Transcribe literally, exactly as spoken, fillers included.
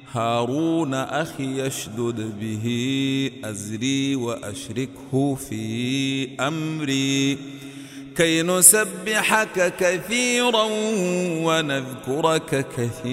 هارون أخي اشدد به أزري وأشركه في أمري كي نسبحك كثيرا ونذكرك كثيرا